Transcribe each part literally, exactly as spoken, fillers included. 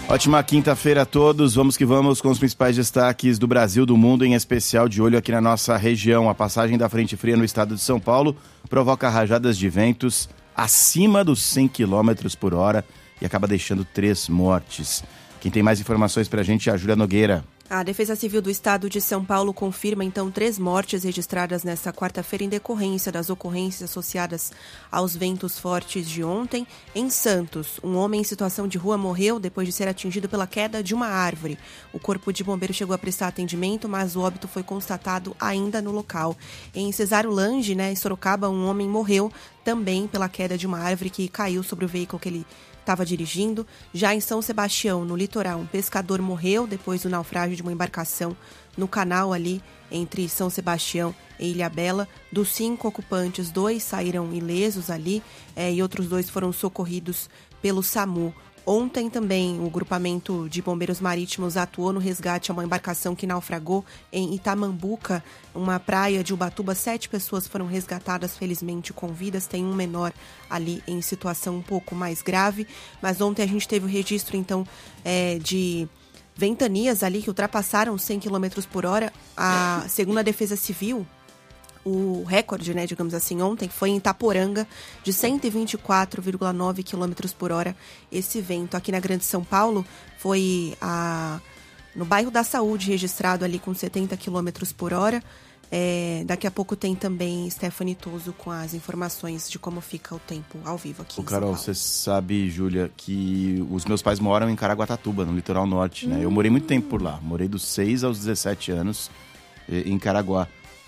Ótima quinta-feira a todos. Vamos que vamos com os principais destaques do Brasil, do mundo, em especial de olho aqui na nossa região. A passagem da frente fria no estado de São Paulo provoca rajadas de ventos acima dos cem quilômetros por hora e acaba deixando três mortes. Quem tem mais informações pra gente é a Júlia Nogueira. A Defesa Civil do Estado de São Paulo confirma, então, três mortes registradas nesta quarta-feira em decorrência das ocorrências associadas aos ventos fortes de ontem. Em Santos, um homem em situação de rua morreu depois de ser atingido pela queda de uma árvore. O corpo de bombeiro chegou a prestar atendimento, mas o óbito foi constatado ainda no local. Em Cesário Lange, né, em Sorocaba, um homem morreu também pela queda de uma árvore que caiu sobre o veículo que ele estava dirigindo. Já em São Sebastião, no litoral, um pescador morreu depois do naufrágio de uma embarcação no canal ali entre São Sebastião e Ilhabela. Dos cinco ocupantes, dois saíram ilesos ali é, e outros dois foram socorridos pelo SAMU. Ontem também o grupamento de bombeiros marítimos atuou no resgate a uma embarcação que naufragou em Itamambuca, uma praia de Ubatuba. Sete pessoas foram resgatadas, felizmente com vidas. Tem um menor ali em situação um pouco mais grave. Mas ontem a gente teve o registro, então, é, de ventanias ali que ultrapassaram cem quilômetros por hora. A, segundo a Defesa Civil, o recorde, né, digamos assim, ontem foi em Itaporanga, de cento e vinte e quatro vírgula nove quilômetros por hora. Esse vento aqui na Grande São Paulo foi a, no bairro da Saúde, registrado ali com setenta quilômetros por hora. É, daqui a pouco tem também Stephanie Toso com as informações de como fica o tempo ao vivo aqui Ô, em Carol, São Paulo. você sabe, Júlia, que os meus pais moram em Caraguatatuba, no litoral norte, né? Hum. Eu morei muito tempo por lá, morei dos seis aos dezessete anos em Caraguá.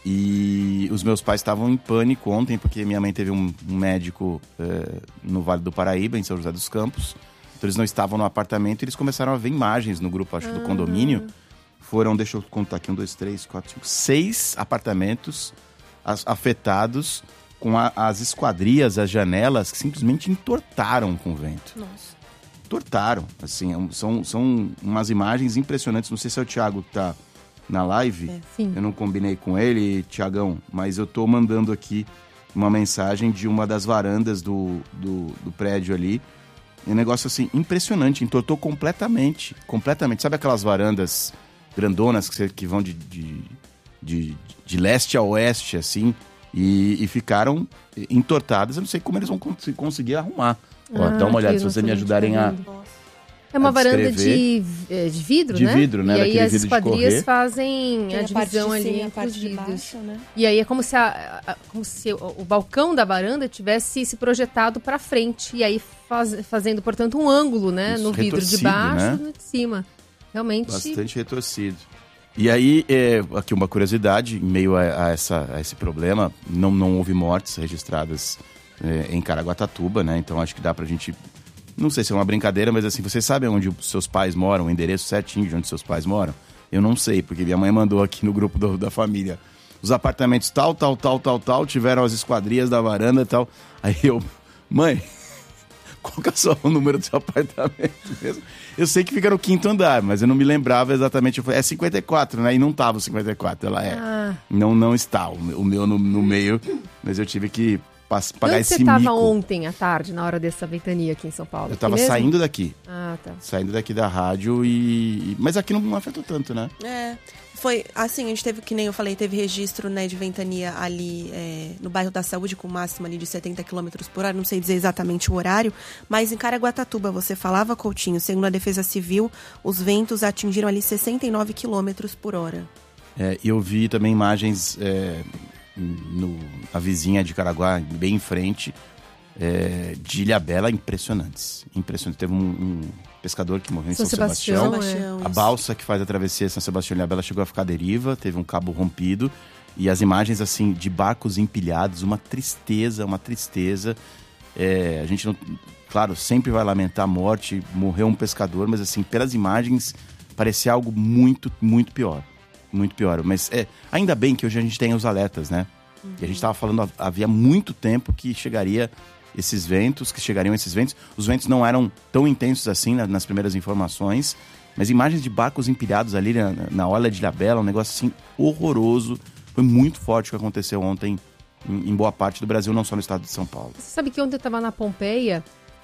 E os meus pais estavam em pânico ontem, porque minha mãe teve um, um médico é, no Vale do Paraíba, em São José dos Campos. Então eles não estavam no apartamento e eles começaram a ver imagens no grupo, acho, do condomínio. Foram, deixa eu contar aqui, um, dois, três, quatro, cinco, seis apartamentos as, afetados com a, as esquadrias, as janelas, que simplesmente entortaram com o vento. Nossa. Entortaram, assim, são, são umas imagens impressionantes. Não sei se é o Thiago que tá na live, é, sim. Eu não combinei com ele, Tiagão, mas eu tô mandando aqui uma mensagem de uma das varandas do, do, do prédio ali. Um negócio assim, impressionante, entortou completamente, completamente. Sabe aquelas varandas grandonas que, que vão de, de, de, de leste a oeste, assim, e, e ficaram entortadas. Eu não sei como eles vão conseguir arrumar. Ah, Ó, dá uma olhada, se vocês me ajudarem a... É uma varanda de, de vidro, de né? De vidro, né? E aí as vidro esquadrias fazem Tem a divisão a ali a entre os de vidros. baixo, né? E aí é como se, a, a, como se o, o balcão da varanda tivesse se projetado para frente. E aí faz, fazendo, portanto, um ângulo, né? Isso, no vidro de baixo e né? no de cima. Realmente... Bastante retorcido. E aí, é, aqui uma curiosidade, em meio a, a, essa, a esse problema, não, não houve mortes registradas é, em Caraguatatuba, né? Então acho que dá pra gente... Não sei se é uma brincadeira, mas assim, vocês sabem onde os seus pais moram, o endereço certinho de onde seus pais moram? Eu não sei, porque minha mãe mandou aqui no grupo do, da família. Os apartamentos tal, tal, tal, tal, tal, tiveram as esquadrias da varanda e tal. Aí eu, mãe, qual que é só o número do seu apartamento mesmo? Eu sei que fica no quinto andar, mas eu não me lembrava exatamente. Eu falei, é cinquenta e quatro, né? E não tava o cinquenta e quatro, ela é. Ah. Não, não está, o meu, o meu no, no meio, mas eu tive que... pagar Onde esse você estava mico. ontem à tarde, na hora dessa ventania aqui em São Paulo? Eu estava saindo daqui. Ah, tá. Saindo daqui da rádio e... Mas aqui não, não afetou tanto, né? É, foi assim, a gente teve, que nem eu falei, teve registro, né, de ventania ali é, no bairro da Saúde, com máxima ali de setenta quilômetros por hora, não sei dizer exatamente o horário, mas em Caraguatatuba, você falava, Coutinho, segundo a Defesa Civil, os ventos atingiram ali sessenta e nove quilômetros por hora. É, eu vi também imagens... É... No, a vizinha de Caraguá, bem em frente, é, de Ilhabela, impressionantes. Impressionante. Teve um, um pescador que morreu em São, São Sebastião. Sebastião. A balsa que faz a travessia São Sebastião e Ilhabela chegou a ficar à deriva, teve um cabo rompido. E as imagens, assim, de barcos empilhados, uma tristeza, uma tristeza. É, a gente, não, claro, sempre vai lamentar a morte, morreu um pescador, mas, assim, pelas imagens, parecia algo muito, muito pior. Muito pior, mas é, ainda bem que hoje a gente tem os alertas, né? Uhum. E a gente estava falando, havia muito tempo que chegaria esses ventos, que chegariam esses ventos. Os ventos não eram tão intensos assim na, nas primeiras informações, mas imagens de barcos empilhados ali na, na orla de Ilhabela, um negócio assim horroroso. Foi muito forte o que aconteceu ontem em, em boa parte do Brasil, não só no estado de São Paulo. Você sabe que ontem eu estava na Pompeia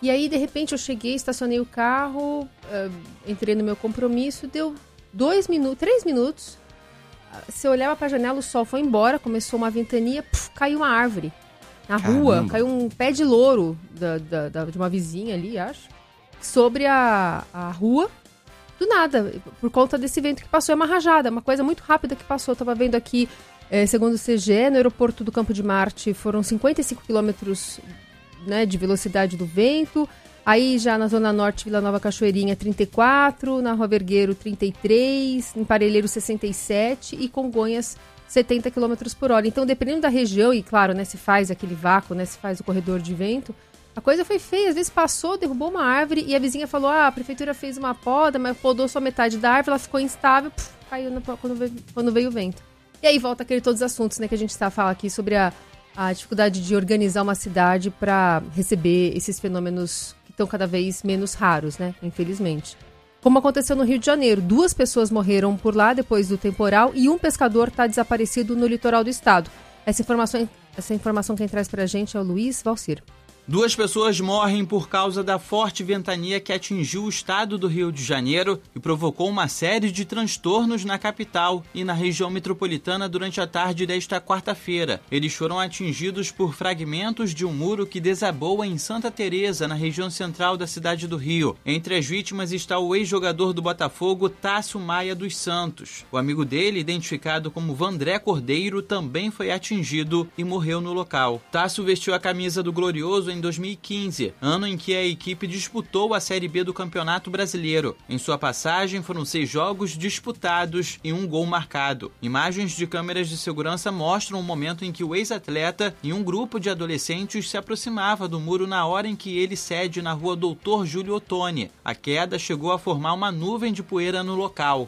E aí, de repente, eu cheguei, estacionei o carro, uh, entrei no meu compromisso, deu dois minutos, três minutos. Se eu olhava pra janela, o sol foi embora, começou uma ventania, puf, caiu uma árvore. Na Caramba. rua, caiu um pé de louro da, da, da, de uma vizinha ali, acho, sobre a, a rua. Do nada, por conta desse vento que passou. É uma rajada, uma coisa muito rápida que passou. Eu tava vendo aqui, é, segundo o C G E, no aeroporto do Campo de Marte, foram cinquenta e cinco quilômetros... Né, de velocidade do vento. Aí já na Zona Norte, Vila Nova Cachoeirinha, trinta e quatro, na Rua Vergueiro, trinta e três, em Parelheiro, sessenta e sete e Congonhas, setenta quilômetros por hora. Então, dependendo da região, e claro, né, se faz aquele vácuo, né, se faz o corredor de vento, a coisa foi feia. Às vezes passou, derrubou uma árvore e a vizinha falou, ah, a prefeitura fez uma poda, mas podou só metade da árvore, ela ficou instável, puf, caiu no, quando, veio, quando veio o vento. E aí volta aquele todos os assuntos, né, que a gente está falando aqui sobre a a dificuldade de organizar uma cidade para receber esses fenômenos que estão cada vez menos raros, né? Infelizmente. Como aconteceu no Rio de Janeiro, duas pessoas morreram por lá depois do temporal e um pescador está desaparecido no litoral do estado. Essa informação, essa informação quem traz para a gente é o Luiz Valcir. Duas pessoas morrem por causa da forte ventania que atingiu o estado do Rio de Janeiro e provocou uma série de transtornos na capital e na região metropolitana durante a tarde desta quarta-feira. Eles foram atingidos por fragmentos de um muro que desabou em Santa Teresa, na região central da cidade do Rio. Entre as vítimas está o ex-jogador do Botafogo, Tássio Maia dos Santos. O amigo dele, identificado como Vandré Cordeiro, também foi atingido e morreu no local. Tássio vestiu a camisa do Glorioso em dois mil e quinze, ano em que a equipe disputou a Série B do Campeonato Brasileiro. Em sua passagem foram seis jogos disputados e um gol marcado. Imagens de câmeras de segurança mostram o momento em que o ex-atleta e um grupo de adolescentes se aproximava do muro na hora em que ele cede na rua Doutor Júlio Ottoni. A queda chegou a formar uma nuvem de poeira no local.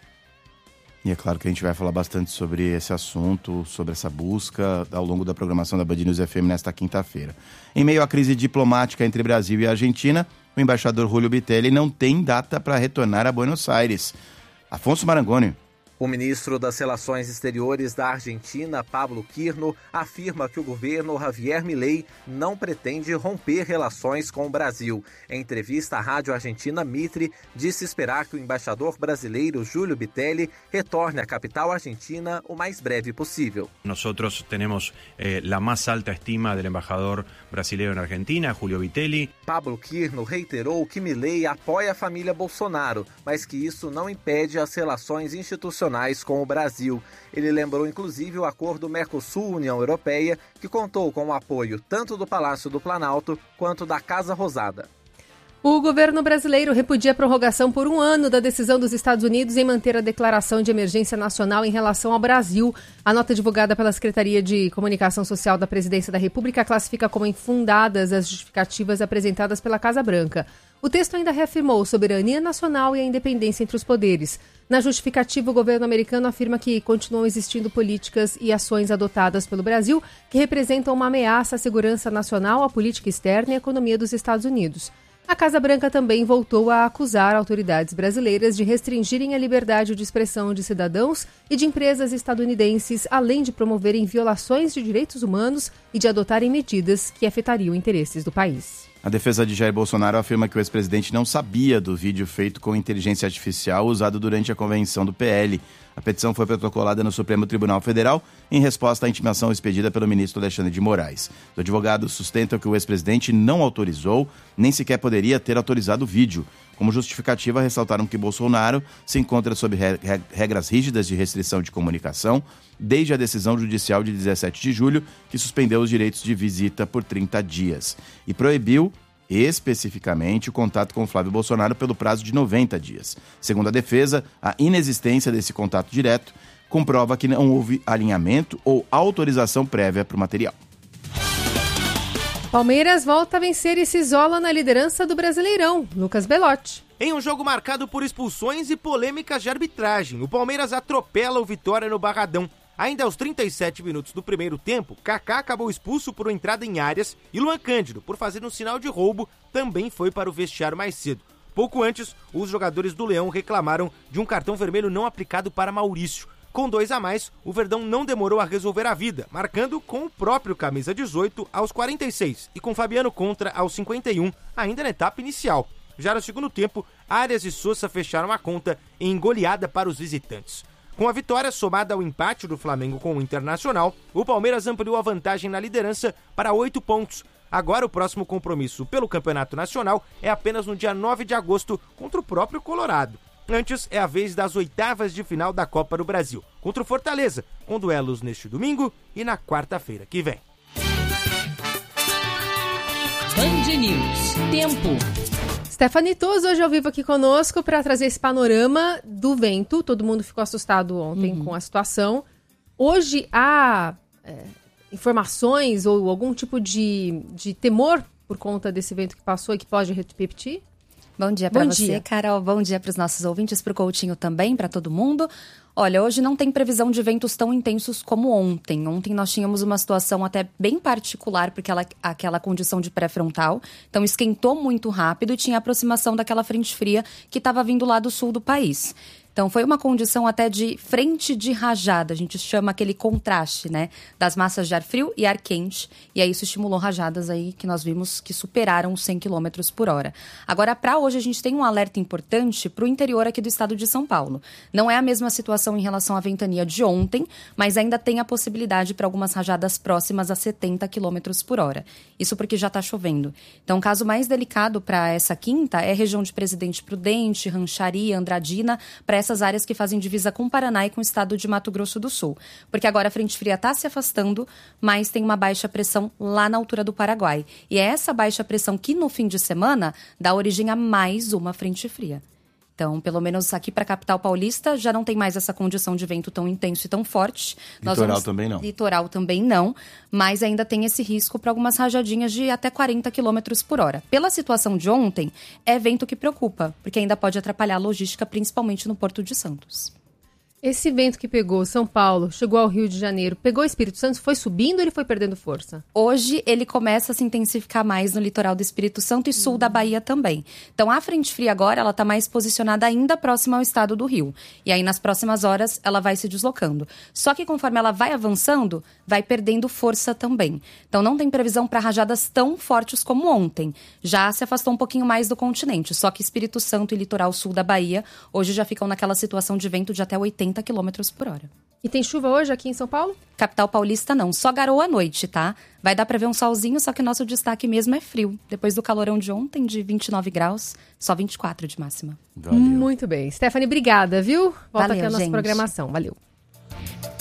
E é claro que a gente vai falar bastante sobre esse assunto, sobre essa busca ao longo da programação da Band News F M nesta quinta-feira. Em meio à crise diplomática entre Brasil e Argentina, o embaixador Júlio Bitelli não tem data para retornar a Buenos Aires. Afonso Marangoni. O ministro das Relações Exteriores da Argentina, Pablo Quirno, afirma que o governo Javier Milei não pretende romper relações com o Brasil. Em entrevista à rádio argentina Mitre, disse esperar que o embaixador brasileiro Júlio Bitelli retorne à capital argentina o mais breve possível. Nós temos eh, a mais alta estima do embaixador brasileiro na Argentina, Júlio Bitelli. Pablo Quirno reiterou que Milei apoia a família Bolsonaro, mas que isso não impede as relações institucionais com o Brasil. Ele lembrou inclusive o acordo Mercosul-União Europeia, que contou com o apoio tanto do Palácio do Planalto quanto da Casa Rosada. O governo brasileiro repudia a prorrogação por um ano da decisão dos Estados Unidos em manter a declaração de emergência nacional em relação ao Brasil. A nota divulgada pela Secretaria de Comunicação Social da Presidência da República classifica como infundadas as justificativas apresentadas pela Casa Branca. O texto ainda reafirmou soberania nacional e a independência entre os poderes. Na justificativa, o governo americano afirma que continuam existindo políticas e ações adotadas pelo Brasil que representam uma ameaça à segurança nacional, à política externa e à economia dos Estados Unidos. A Casa Branca também voltou a acusar autoridades brasileiras de restringirem a liberdade de expressão de cidadãos e de empresas estadunidenses, além de promoverem violações de direitos humanos e de adotarem medidas que afetariam interesses do país. A defesa de Jair Bolsonaro afirma que o ex-presidente não sabia do vídeo feito com inteligência artificial usado durante a convenção do P L. A petição foi protocolada no Supremo Tribunal Federal em resposta à intimação expedida pelo ministro Alexandre de Moraes. Os advogados sustentam que o ex-presidente não autorizou, nem sequer poderia ter autorizado o vídeo. Como justificativa, ressaltaram que Bolsonaro se encontra sob regras rígidas de restrição de comunicação desde a decisão judicial de dezessete de julho, que suspendeu os direitos de visita por trinta dias e proibiu especificamente o contato com Flávio Bolsonaro pelo prazo de noventa dias. Segundo a defesa, a inexistência desse contato direto comprova que não houve alinhamento ou autorização prévia para o material. Palmeiras volta a vencer e se isola na liderança do Brasileirão. Lucas Belotti. Em um jogo marcado por expulsões e polêmicas de arbitragem, o Palmeiras atropela o Vitória no Barradão. Ainda aos trinta e sete minutos do primeiro tempo, Kaká acabou expulso por uma entrada em áreas e Luan Cândido, por fazer um sinal de roubo, também foi para o vestiário mais cedo. Pouco antes, os jogadores do Leão reclamaram de um cartão vermelho não aplicado para Maurício. Com dois a mais, o Verdão não demorou a resolver a vida, marcando com o próprio camisa dezoito aos quarenta e seis e com Fabiano Contra aos cinquenta e um, ainda na etapa inicial. Já no segundo tempo, Arias e Sousa fecharam a conta em goleada para os visitantes. Com a vitória somada ao empate do Flamengo com o Internacional, o Palmeiras ampliou a vantagem na liderança para oito pontos. Agora o próximo compromisso pelo Campeonato Nacional é apenas no dia nove de agosto contra o próprio Colorado. Antes é a vez das oitavas de final da Copa do Brasil, contra o Fortaleza, com duelos neste domingo e na quarta-feira que vem. Band News. Tempo. Stephanie Tuz hoje ao vivo aqui conosco para trazer esse panorama do vento. Todo mundo ficou assustado ontem uhum. com a situação. Hoje há é, informações ou algum tipo de, de temor por conta desse vento que passou e que pode repetir? Bom dia para você, dia. Carol. Bom dia para os nossos ouvintes, para o Coutinho também, para todo mundo. Olha, hoje não tem previsão de ventos tão intensos como ontem. Ontem nós tínhamos uma situação até bem particular, porque ela, aquela condição de pré-frontal. Então esquentou muito rápido e tinha aproximação daquela frente fria que estava vindo lá do sul do país. Então, foi uma condição até de frente de rajada, a gente chama aquele contraste, né, das massas de ar frio e ar quente, e aí isso estimulou rajadas aí que nós vimos que superaram os cem quilômetros por hora. Agora, para hoje, a gente tem um alerta importante para o interior aqui do estado de São Paulo. Não é a mesma situação em relação à ventania de ontem, mas ainda tem a possibilidade para algumas rajadas próximas a setenta quilômetros por hora. Isso porque já está chovendo. Então, o caso mais delicado para essa quinta é a região de Presidente Prudente, Rancharia, Andradina, para essas áreas que fazem divisa com o Paraná e com o estado de Mato Grosso do Sul. Porque agora a frente fria está se afastando, mas tem uma baixa pressão lá na altura do Paraguai. E é essa baixa pressão que no fim de semana dá origem a mais uma frente fria. Então, pelo menos aqui para a capital paulista, já não tem mais essa condição de vento tão intenso e tão forte. Litoral Nós vamos... também não. Litoral também não, mas ainda tem esse risco para algumas rajadinhas de até quarenta quilômetros por hora. Pela situação de ontem, é vento que preocupa, porque ainda pode atrapalhar a logística, principalmente no Porto de Santos. Esse vento que pegou São Paulo, chegou ao Rio de Janeiro, pegou o Espírito Santo, foi subindo ou ele foi perdendo força? Hoje ele começa a se intensificar mais no litoral do Espírito Santo e sul uhum. da Bahia também. Então a frente fria agora ela está mais posicionada ainda próxima ao estado do Rio. E aí nas próximas horas ela vai se deslocando. Só que conforme ela vai avançando, vai perdendo força também. Então não tem previsão para rajadas tão fortes como ontem. Já se afastou um pouquinho mais do continente. Só que Espírito Santo e litoral sul da Bahia hoje já ficam naquela situação de vento de até oitenta quilômetros por hora. E tem chuva hoje aqui em São Paulo? Capital paulista não, só garoa à noite, tá? Vai dar pra ver um solzinho, só que nosso destaque mesmo é frio. Depois do calorão de ontem, de vinte e nove graus, só vinte e quatro de máxima. Valeu. Muito bem. Stephanie, obrigada, viu? Volta Valeu, aqui a nossa gente. programação. Valeu.